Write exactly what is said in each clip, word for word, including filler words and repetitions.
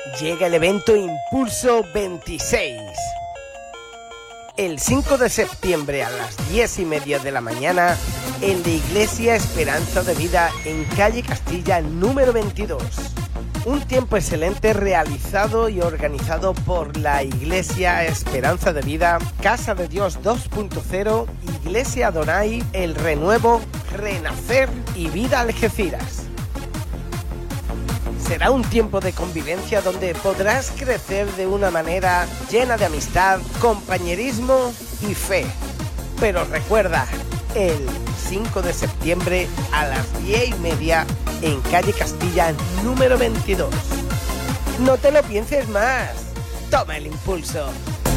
llega el evento Impulso veintiséis. El cinco de septiembre a las diez y media de la mañana en la Iglesia Esperanza de Vida en calle Castilla número veintidós. Un tiempo excelente realizado y organizado por la Iglesia Esperanza de Vida, Casa de Dios dos punto cero, Iglesia Adonai, El Renuevo, Renacer y Vida Algeciras. Será un tiempo de convivencia donde podrás crecer de una manera llena de amistad, compañerismo y fe. Pero recuerda, el cinco de septiembre a las diez y media en calle Castilla número veintidós. No te lo pienses más. Toma el impulso.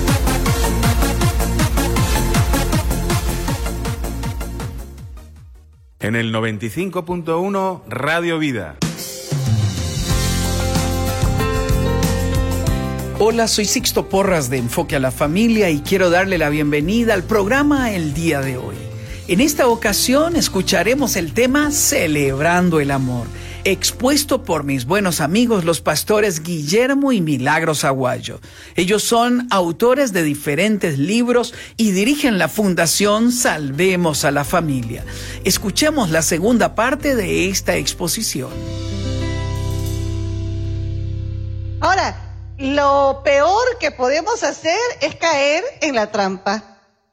En el noventa y cinco punto uno Radio Vida. Hola, soy Sixto Porras de Enfoque a la Familia y quiero darle la bienvenida al programa el día de hoy. En esta ocasión escucharemos el tema Celebrando el Amor, expuesto por mis buenos amigos los pastores Guillermo y Milagros Aguayo. Ellos son autores de diferentes libros y dirigen la Fundación Salvemos a la Familia. Escuchemos la segunda parte de esta exposición. Ahora, lo peor que podemos hacer es caer en la trampa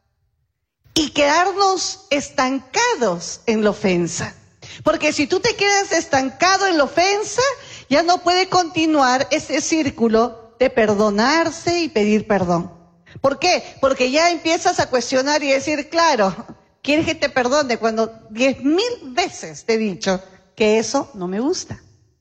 y quedarnos estancados en la ofensa. Porque si tú te quedas estancado en la ofensa, ya no puede continuar ese círculo de perdonarse y pedir perdón. ¿Por qué? Porque ya empiezas a cuestionar y decir, claro, ¿quieres que te perdone cuando diez mil veces te he dicho que eso no me gusta?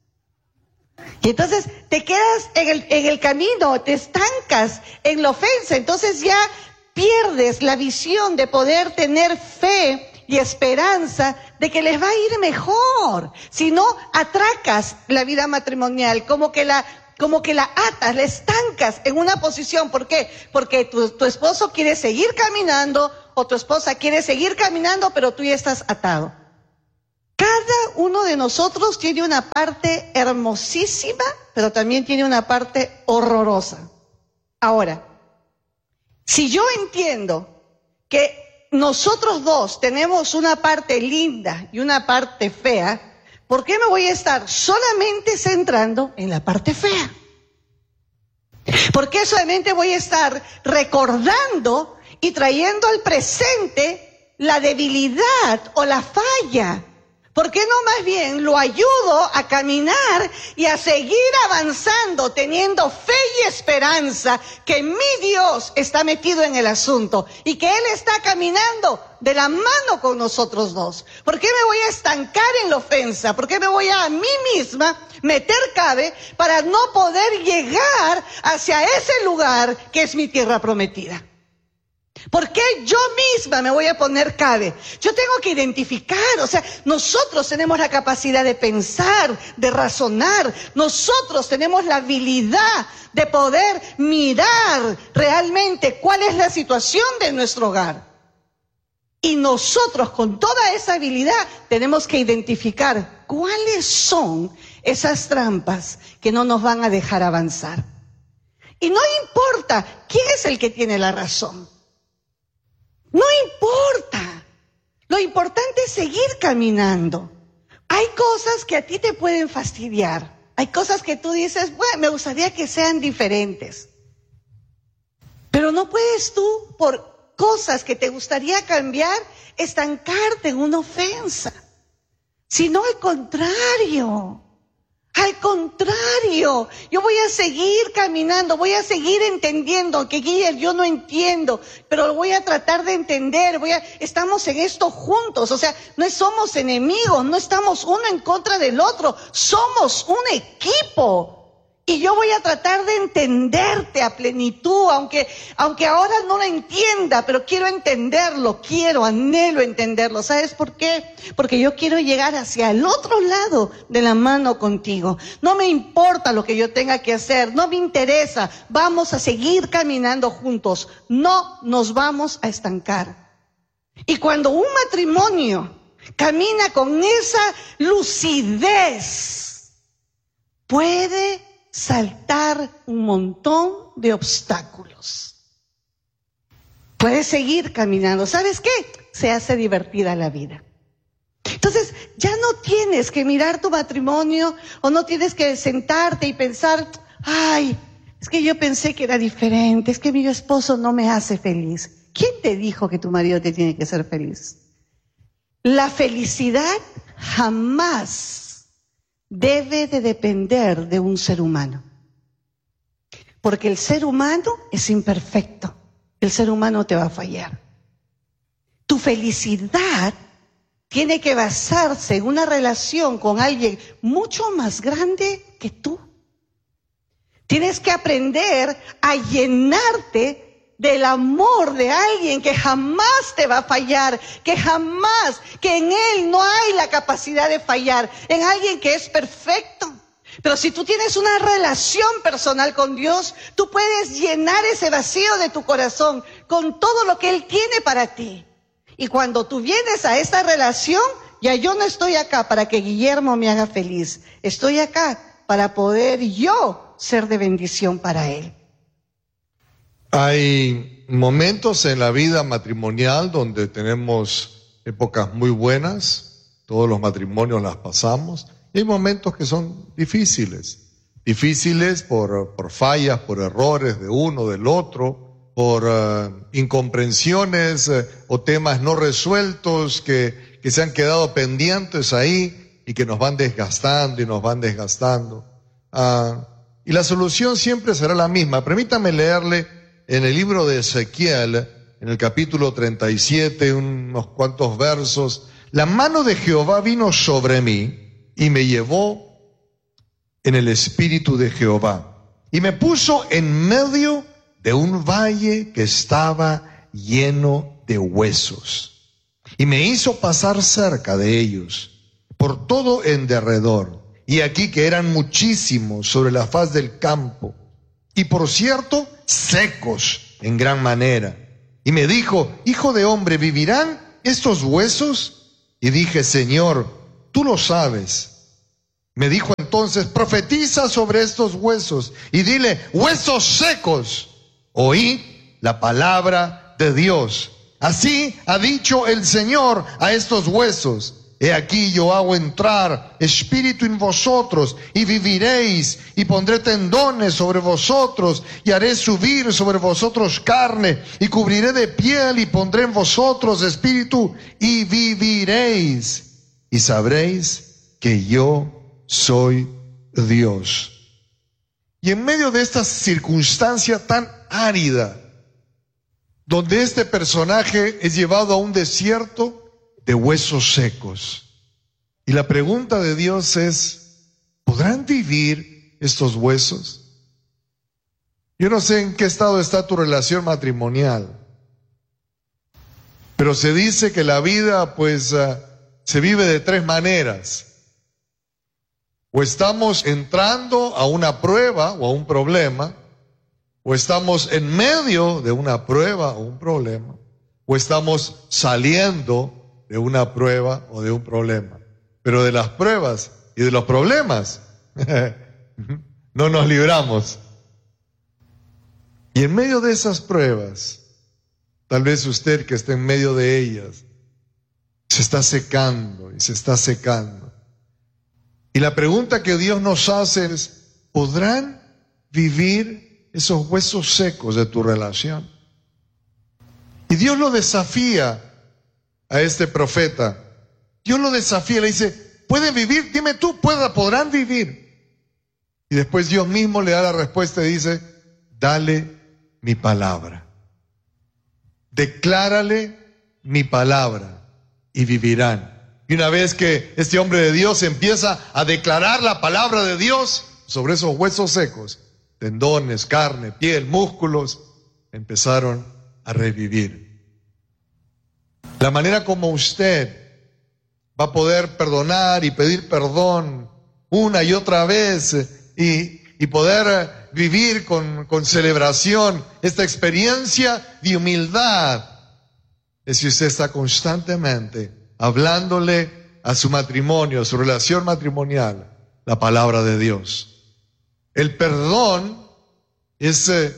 Y entonces te quedas en el, en el camino, te estancas en la ofensa, entonces ya pierdes la visión de poder tener fe y esperanza de que les va a ir mejor. Si no, atracas la vida matrimonial, como que la, como que la atas, la estancas en una posición. ¿Por qué? Porque tu, tu esposo quiere seguir caminando o tu esposa quiere seguir caminando, pero tú ya estás atado. Cada uno de nosotros tiene una parte hermosísima, pero también tiene una parte horrorosa. Ahora, si yo entiendo que nosotros dos tenemos una parte linda y una parte fea, ¿por qué me voy a estar solamente centrando en la parte fea? ¿Por qué solamente voy a estar recordando y trayendo al presente la debilidad o la falla? ¿Por qué no más bien lo ayudo a caminar y a seguir avanzando, teniendo fe y esperanza que mi Dios está metido en el asunto y que Él está caminando de la mano con nosotros dos? ¿Por qué me voy a estancar en la ofensa? ¿Por qué me voy a, a mí misma meter cabe para no poder llegar hacia ese lugar que es mi tierra prometida? ¿Por qué yo misma me voy a poner cabe? Yo tengo que identificar, o sea, nosotros tenemos la capacidad de pensar, de razonar, nosotros tenemos la habilidad de poder mirar realmente cuál es la situación de nuestro hogar. Y nosotros con toda esa habilidad tenemos que identificar cuáles son esas trampas que no nos van a dejar avanzar. Y no importa quién es el que tiene la razón. No importa. Lo importante es seguir caminando. Hay cosas que a ti te pueden fastidiar. Hay cosas que tú dices, bueno, me gustaría que sean diferentes. Pero no puedes tú, por cosas que te gustaría cambiar, estancarte en una ofensa. Sino al contrario. Al contrario, yo voy a seguir caminando, voy a seguir entendiendo que Guillermo, yo no entiendo, pero lo voy a tratar de entender, voy a, estamos en esto juntos, o sea, no somos enemigos, no estamos uno en contra del otro, somos un equipo. Y yo voy a tratar de entenderte a plenitud, aunque, aunque ahora no lo entienda, pero quiero entenderlo, quiero, anhelo entenderlo. ¿Sabes por qué? Porque yo quiero llegar hacia el otro lado de la mano contigo. No me importa lo que yo tenga que hacer, no me interesa. Vamos a seguir caminando juntos, no nos vamos a estancar. Y cuando un matrimonio camina con esa lucidez, puede saltar un montón de obstáculos. Puedes seguir caminando. ¿Sabes qué? Se hace divertida la vida. Entonces, ya no tienes que mirar tu matrimonio o no tienes que sentarte y pensar, ay, es que yo pensé que era diferente, es que mi esposo no me hace feliz. ¿Quién te dijo que tu marido te tiene que hacer feliz? La felicidad jamás debe de depender de un ser humano. Porque el ser humano es imperfecto. El ser humano te va a fallar. Tu felicidad tiene que basarse en una relación con alguien mucho más grande que tú. Tienes que aprender a llenarte del amor de alguien que jamás te va a fallar, que jamás, que en él no hay la capacidad de fallar, en alguien que es perfecto. Pero si tú tienes una relación personal con Dios, tú puedes llenar ese vacío de tu corazón con todo lo que Él tiene para ti. Y cuando tú vienes a esta relación, ya yo no estoy acá para que Guillermo me haga feliz. Estoy acá para poder yo ser de bendición para él. Hay momentos en la vida matrimonial donde tenemos épocas muy buenas, todos los matrimonios las pasamos, y hay momentos que son difíciles, difíciles por, por fallas, por errores de uno, del otro, por uh, incomprensiones uh, o temas no resueltos que, que se han quedado pendientes ahí y que nos van desgastando y nos van desgastando. Uh, y la solución siempre será la misma. Permítame leerle en el libro de Ezequiel, en el capítulo treinta y siete, unos cuantos versos. La mano de Jehová vino sobre mí y me llevó en el espíritu de Jehová y me puso en medio de un valle que estaba lleno de huesos, y me hizo pasar cerca de ellos, por todo en derredor, y aquí que eran muchísimos sobre la faz del campo, y por cierto, secos en gran manera. Y me dijo, hijo de hombre, ¿vivirán estos huesos? Y dije, Señor, tú lo sabes. Me dijo entonces, profetiza sobre estos huesos, y dile, huesos secos, oí la palabra de Dios. Así ha dicho el Señor a estos huesos. He aquí yo hago entrar espíritu en vosotros y viviréis, y pondré tendones sobre vosotros y haré subir sobre vosotros carne y cubriré de piel y pondré en vosotros espíritu y viviréis y sabréis que yo soy Dios. Y en medio de esta circunstancia tan árida, donde este personaje es llevado a un desierto de huesos secos, y la pregunta de Dios es, ¿podrán vivir estos huesos? Yo no sé en qué estado está tu relación matrimonial, pero se dice que la vida pues uh, se vive de tres maneras. O estamos entrando a una prueba o a un problema, o estamos en medio de una prueba o un problema, o estamos saliendo de una prueba o de un problema. Pero de las pruebas y de los problemas no nos libramos. Y en medio de esas pruebas, tal vez usted que esté en medio de ellas, se está secando y se está secando. Y la pregunta que Dios nos hace es, ¿podrán vivir esos huesos secos de tu relación? Y Dios lo desafía a este profeta. Dios lo desafía, le dice, ¿pueden vivir? Dime tú, ¿pueda, ¿podrán vivir? Y después Dios mismo le da la respuesta y dice, dale mi palabra. Declárale mi palabra y vivirán. Y una vez que este hombre de Dios empieza a declarar la palabra de Dios sobre esos huesos secos, tendones, carne, piel, músculos, empezaron a revivir. La manera como usted va a poder perdonar y pedir perdón una y otra vez y, y poder vivir con, con celebración esta experiencia de humildad es si usted está constantemente hablándole a su matrimonio, a su relación matrimonial, la palabra de Dios. El perdón es eh,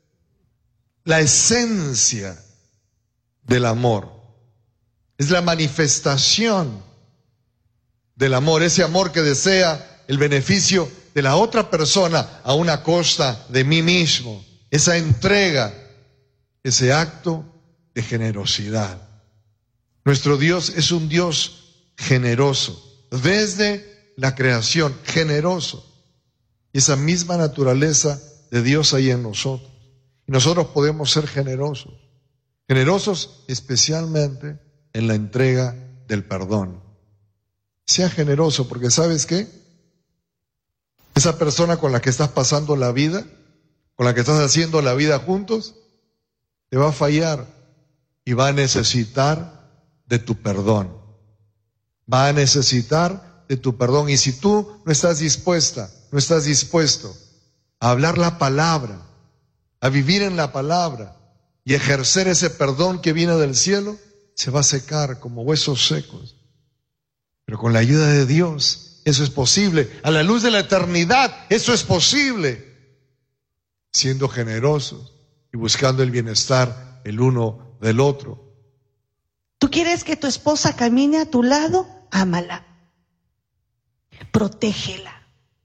la esencia del amor. Es la manifestación del amor, ese amor que desea el beneficio de la otra persona a una costa de mí mismo. Esa entrega, ese acto de generosidad. Nuestro Dios es un Dios generoso, desde la creación, generoso. Y esa misma naturaleza de Dios hay en nosotros. Y nosotros podemos ser generosos. Generosos especialmente en la entrega del perdón. Sea generoso, porque ¿sabes qué? Esa persona con la que estás pasando la vida, con la que estás haciendo la vida juntos, te va a fallar y va a necesitar de tu perdón. Va a necesitar de tu perdón. Y si tú no estás dispuesta, no estás dispuesto a hablar la palabra, a vivir en la palabra y ejercer ese perdón que viene del cielo, se va a secar como huesos secos. Pero con la ayuda de Dios, eso es posible. A la luz de la eternidad, eso es posible. Siendo generosos y buscando el bienestar el uno del otro. ¿Tú quieres que tu esposa camine a tu lado? Ámala. Protégela.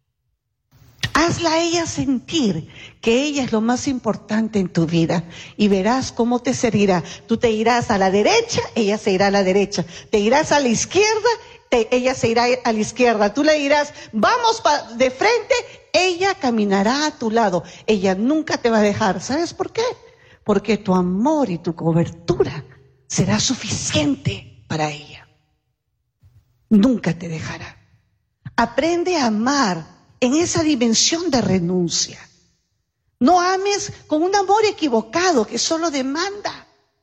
Hazla a ella sentir que ella es lo más importante en tu vida y verás cómo te servirá. Tú te irás a la derecha, ella se irá a la derecha. Te irás a la izquierda, te, ella se irá a la izquierda. Tú le dirás, vamos pa- de frente, ella caminará a tu lado. Ella nunca te va a dejar. ¿Sabes por qué? Porque tu amor y tu cobertura será suficiente para ella. Nunca te dejará. Aprende a amar en esa dimensión de renuncia. No ames con un amor equivocado que solo demanda.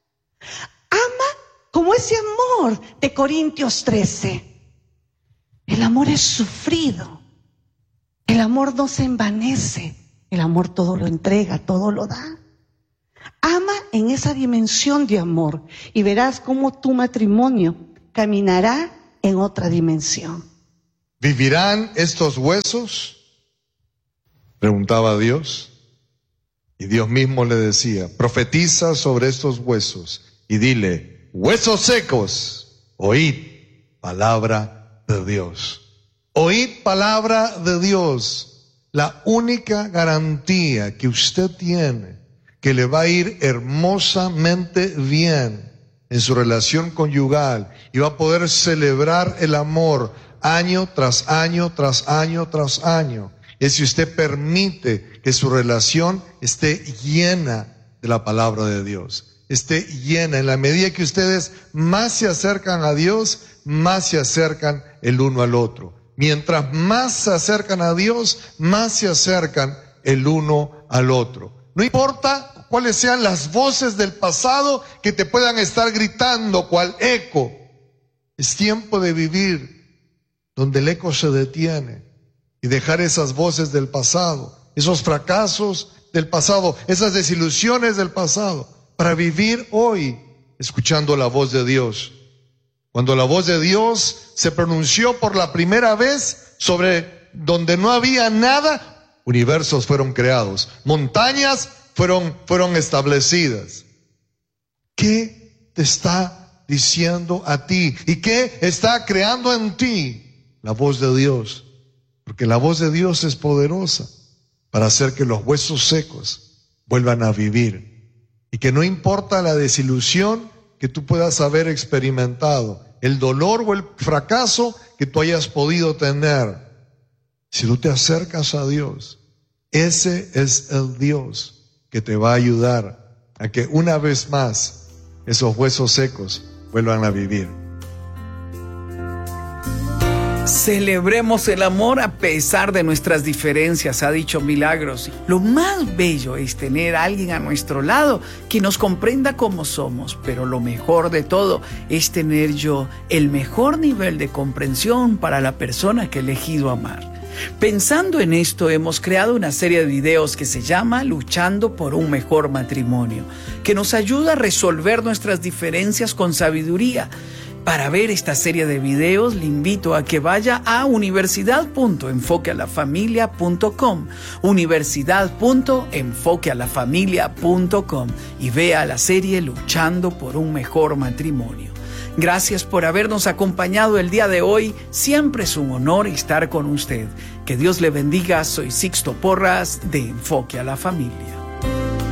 Ama como ese amor de Corintios trece. El amor es sufrido. El amor no se envanece. El amor todo lo entrega, todo lo da. Ama en esa dimensión de amor y verás cómo tu matrimonio caminará en otra dimensión. ¿Vivirán estos huesos? Preguntaba Dios. Y Dios mismo le decía, profetiza sobre estos huesos y dile, huesos secos, oíd palabra de Dios. Oíd palabra de Dios. La única garantía que usted tiene que le va a ir hermosamente bien en su relación conyugal y va a poder celebrar el amor año tras año, tras año, tras año, es si usted permite que su relación esté llena de la palabra de Dios, esté llena. En la medida que ustedes más se acercan a Dios, más se acercan el uno al otro. Mientras más se acercan a Dios, más se acercan el uno al otro. No importa cuáles sean las voces del pasado que te puedan estar gritando cual eco. Es tiempo de vivir donde el eco se detiene y dejar esas voces del pasado, esos fracasos del pasado, esas desilusiones del pasado, para vivir hoy escuchando la voz de Dios. Cuando la voz de Dios se pronunció por la primera vez sobre donde no había nada, universos fueron creados, montañas fueron, fueron establecidas. ¿Qué te está diciendo a ti? ¿Y qué está creando en ti la voz de Dios? Porque la voz de Dios es poderosa para hacer que los huesos secos vuelvan a vivir. Y que no importa la desilusión que tú puedas haber experimentado, el dolor o el fracaso que tú hayas podido tener, si tú te acercas a Dios, ese es el Dios que te va a ayudar a que una vez más esos huesos secos vuelvan a vivir. Celebremos el amor a pesar de nuestras diferencias, ha dicho Milagros. Lo más bello es tener a alguien a nuestro lado que nos comprenda como somos, pero lo mejor de todo es tener yo el mejor nivel de comprensión para la persona que he elegido amar. Pensando en esto, hemos creado una serie de videos que se llama Luchando por un mejor matrimonio, que nos ayuda a resolver nuestras diferencias con sabiduría. Para ver esta serie de videos, le invito a que vaya a universidad punto enfoque a la familia punto com, universidad punto enfoque a la familia punto com, y vea la serie Luchando por un mejor matrimonio. Gracias por habernos acompañado el día de hoy. Siempre es un honor estar con usted. Que Dios le bendiga. Soy Sixto Porras de Enfoque a la Familia.